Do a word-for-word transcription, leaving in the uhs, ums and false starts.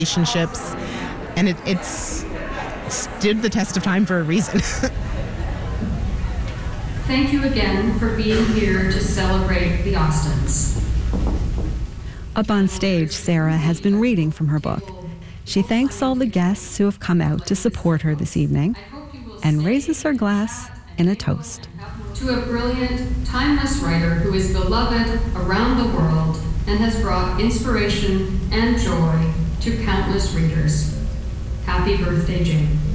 relationships, and it, it's stood the test of time for a reason. Thank you again for being here to celebrate the Austins. Up on stage, Sarah has been reading from her book. She thanks all the guests who have come out to support her this evening and raises her glass in a toast. To a brilliant, timeless writer who is beloved around the world and has brought inspiration and joy to countless readers. Happy birthday, Jane.